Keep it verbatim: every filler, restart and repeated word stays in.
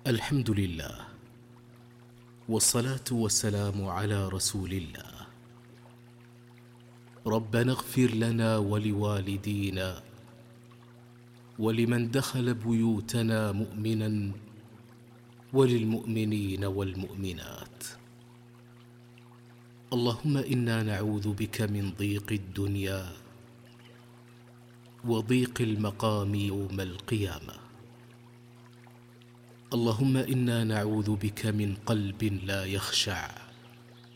الحمد لله، والصلاة والسلام على رسول الله. ربنا اغفر لنا ولوالدينا ولمن دخل بيوتنا مؤمنا وللمؤمنين والمؤمنات. اللهم إنا نعوذ بك من ضيق الدنيا وضيق المقام يوم القيامة. اللهم إنا نعوذ بك من قلب لا يخشع